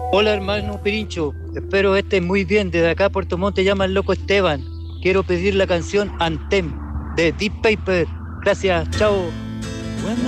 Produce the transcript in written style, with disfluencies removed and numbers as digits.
Hola hermano Pirincho, espero estés muy bien. Desde acá Puerto Montt te llama el loco Esteban. Quiero pedir la canción Antem de Deep Paper. Gracias, chao.